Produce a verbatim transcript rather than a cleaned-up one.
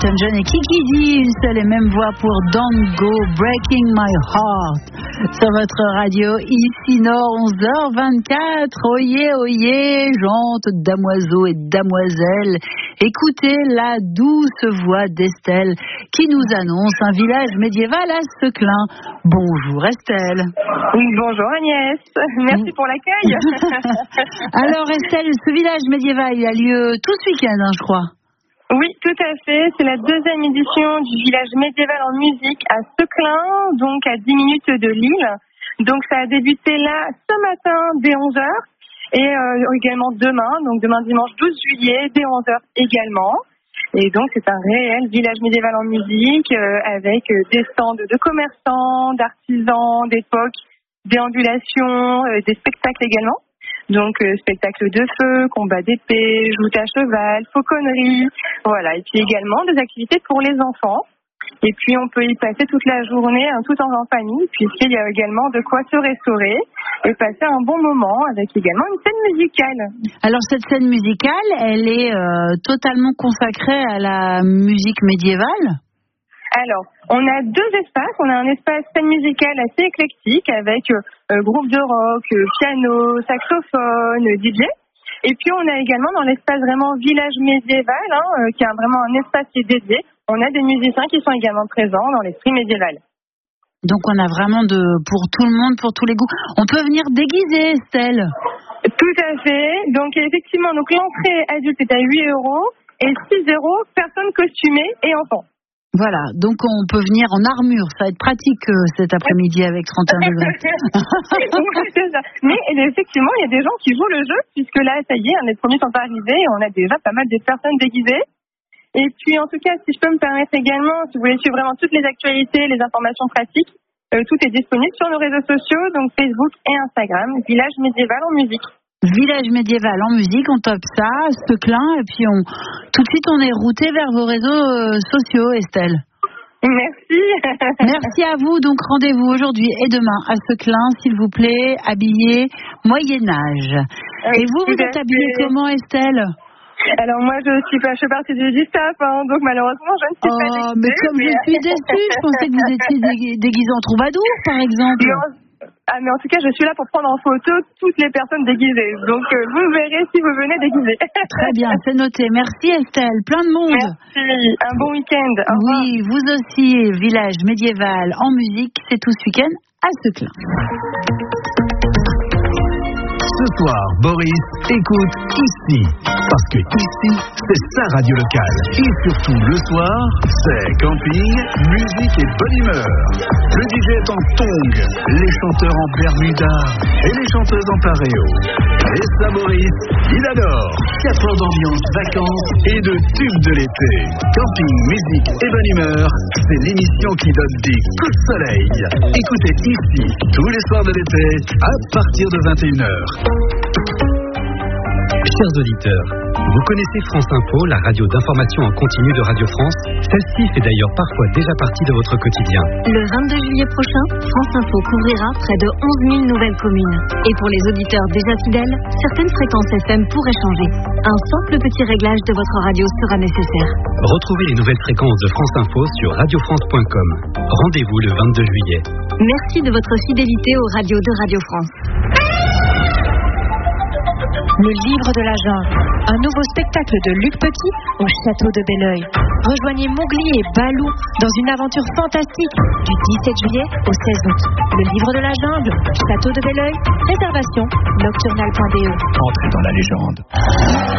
Elton John et Kiki D, une seule et même voix pour Don't Go Breaking My Heart. Sur votre radio, ici Nord, onze heures vingt-quatre. Oyez, oyez, gente, damoiseaux et damoiselles. Écoutez la douce voix d'Estelle qui nous annonce un village médiéval à Seclin. Bonjour Estelle. Oui, bonjour Agnès. Merci pour l'accueil. Alors Estelle, ce village médiéval, il a lieu tout ce week-end, hein, je crois. Oui, tout à fait. C'est la deuxième édition du village médiéval en musique à Seclin, donc à dix minutes de Lille. Donc ça a débuté là ce matin dès onze heures et euh, également demain, donc demain dimanche douze juillet dès onze heures également. Et donc c'est un réel village médiéval en musique euh, avec euh, des stands de commerçants, d'artisans d'époque, déambulations, euh, des spectacles également. Donc euh, spectacle de feu, combat d'épée, joute à cheval, fauconnerie, voilà. Et puis également des activités pour les enfants. Et puis on peut y passer toute la journée, hein, tout en, en famille, puisqu'il y a également de quoi se restaurer et passer un bon moment avec également une scène musicale. Alors cette scène musicale, elle est euh, totalement consacrée à la musique médiévale ? Alors, on a deux espaces. On a un espace scène musicale assez éclectique avec euh, groupe de rock, euh, piano, saxophone, D J. Et puis on a également dans l'espace vraiment village médiéval, hein, euh, qui a vraiment un espace qui est dédié. On a des musiciens qui sont également présents dans l'esprit médiéval. Donc on a vraiment de pour tout le monde, pour tous les goûts. On peut venir déguiser, Estelle. Tout à fait. Donc effectivement, donc l'entrée adulte est à huit euros et six euros personnes costumées et enfants. Voilà, donc on peut venir en armure, ça va être pratique euh, cet après-midi avec trente et un degrés. Oui, c'est ça. Mais effectivement, il y a des gens qui jouent le jeu, puisque là, ça y est, les premiers sont arrivés et on a déjà pas mal de personnes déguisées. Et puis, en tout cas, si je peux me permettre également, si vous voulez suivre vraiment toutes les actualités, les informations pratiques, euh, tout est disponible sur nos réseaux sociaux, donc Facebook et Instagram, Village Médiéval en musique. Village médiéval en musique, on tape ça, Seclin, et puis on tout de suite on est routé vers vos réseaux euh, sociaux, Estelle. Merci. Merci à vous. Donc rendez-vous aujourd'hui et demain à Seclin, s'il vous plaît, habillé Moyen Âge. Oui, et vous, vous êtes habillée comment, Estelle? Alors moi je suis pas, je fais partie du staff, hein, donc malheureusement je ne suis oh, pas déguisée. Mais comme mais... je suis déçue, je pensais que vous étiez déguisée en troubadour, par exemple. Non. Ah mais en tout cas je suis là pour prendre en photo toutes les personnes déguisées, donc euh, vous verrez si vous venez déguisées. Très bien, c'est noté. Merci Estelle, plein de monde. Merci, un bon week-end. Au revoir. Oui, vous aussi, village médiéval en musique, c'est tout ce week-end à Seclin. Ce soir, Boris écoute ici. Parce que ici, c'est sa radio locale. Et surtout le soir, c'est camping, musique et bonne humeur. Le D J est en tong, les chanteurs en bermuda et les chanteuses en pareo. Et ça, Boris, il adore. Quatre heures d'ambiance, vacances et de tubes de l'été. Camping, musique et bonne humeur, c'est l'émission qui donne des coups de soleil. Écoutez ici, tous les soirs de l'été, à partir de vingt et une heures. Chers auditeurs, vous connaissez France Info, la radio d'information en continu de Radio France? Celle-ci fait d'ailleurs parfois déjà partie de votre quotidien. Le vingt-deux juillet prochain, France Info couvrira près de onze mille nouvelles communes. Et pour les auditeurs déjà fidèles, certaines fréquences F M pourraient changer. Un simple petit réglage de votre radio sera nécessaire. Retrouvez les nouvelles fréquences de France Info sur radio france point com. Rendez-vous le vingt-deux juillet. Merci de votre fidélité aux radios de Radio France. Le livre de la jungle, un nouveau spectacle de Luc Petit au château de Belleuil. Rejoignez Mowgli et Balou dans une aventure fantastique du dix-sept juillet au seize août. Le livre de la jungle, château de Belleuil, réservation nocturnal point d e. Entrez dans la légende.